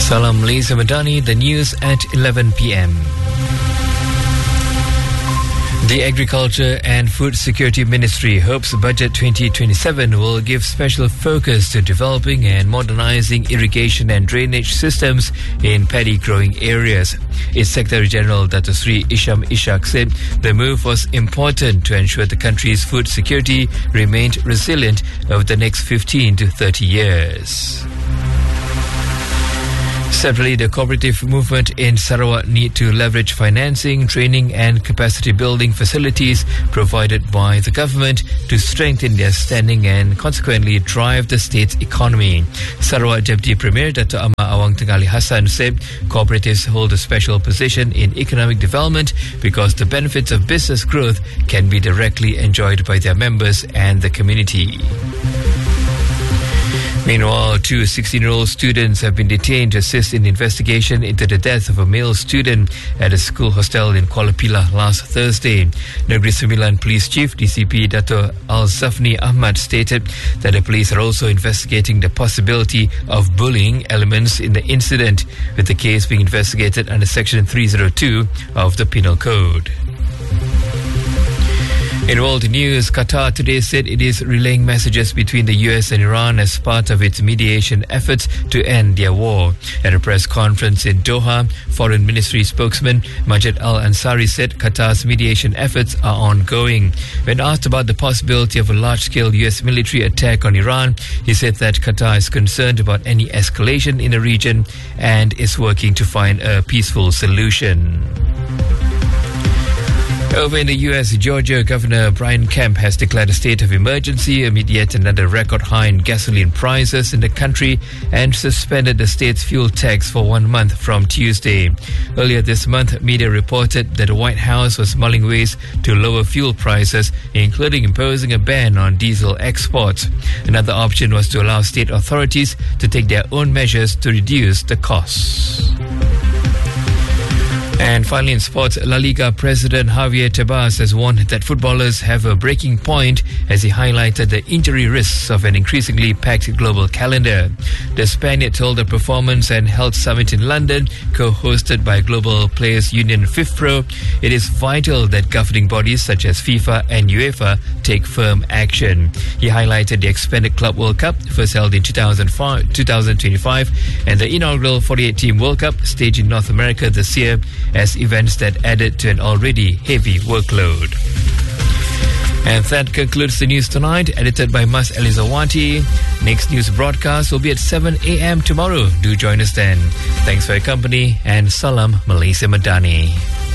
Salam Malaysia Madani, the news at 11 p.m. The Agriculture and Food Security Ministry hopes Budget 2027 will give special focus to developing and modernizing irrigation and drainage systems in paddy growing areas. Its Secretary General Dato Sri Isham Ishak said the move was important to ensure the country's food security remained resilient over the next 15 to 30 years. Separately, the cooperative movement in Sarawak need to leverage financing, training and capacity building facilities provided by the government to strengthen their standing and consequently drive the state's economy. Sarawak Deputy Premier Dato Ahmad Awang Teng Ali Hassan said cooperatives hold a special position in economic development because the benefits of business growth can be directly enjoyed by their members and the community. Meanwhile, two 16-year-old students have been detained to assist in the investigation into the death of a male student at a school hostel in Kuala Pilah last Thursday. Negeri Sembilan Police Chief DCP Dato Al-Zafni Ahmad stated that the police are also investigating the possibility of bullying elements in the incident, with the case being investigated under Section 302 of the Penal Code. In world news, Qatar today said it is relaying messages between the US and Iran as part of its mediation efforts to end their war. At a press conference in Doha, Foreign Ministry spokesman Majid Al-Ansari said Qatar's mediation efforts are ongoing. When asked about the possibility of a large-scale US military attack on Iran, he said that Qatar is concerned about any escalation in the region and is working to find a peaceful solution. Over in the US, Georgia Governor Brian Kemp has declared a state of emergency amid yet another record high in gasoline prices in the country and suspended the state's fuel tax for 1 month from Tuesday. Earlier this month, media reported that the White House was mulling ways to lower fuel prices, including imposing a ban on diesel exports. Another option was to allow state authorities to take their own measures to reduce the costs. And finally in sports, La Liga President Javier Tebas has warned that footballers have a breaking point as he highlighted the injury risks of an increasingly packed global calendar. The Spaniard told the Performance and Health Summit in London, co-hosted by Global Players Union FIFPro, it is vital that governing bodies such as FIFA and UEFA take firm action. He highlighted the expanded Club World Cup, first held in 2025, and the inaugural 48-team World Cup staged in North America this year as events that added to an already heavy workload. And that concludes the news tonight, edited by Mas Elizawati. Next news broadcast will be at 7 a.m. tomorrow. Do join us then. Thanks for your company and Salam Malaysia Madani.